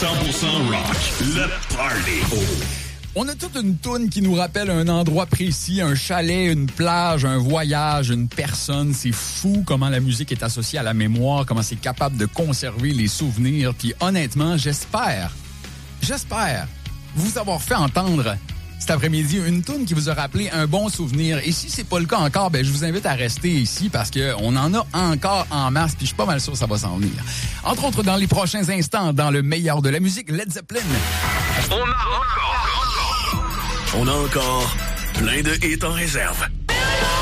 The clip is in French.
rock. Le Party. On a toute une toune qui nous rappelle un endroit précis, un chalet, une plage, un voyage, une personne. C'est fou comment la musique est associée à la mémoire, comment c'est capable de conserver les souvenirs. Puis honnêtement, j'espère vous avoir fait entendre cet après-midi une toune qui vous a rappelé un bon souvenir. Et si c'est pas le cas encore, ben je vous invite à rester ici parce que on en a encore en masse. Puis je suis pas mal sûr que ça va s'en venir. Entre autres, dans les prochains instants, dans le meilleur de la musique, Led Zeppelin. On a encore plein de hits en réserve.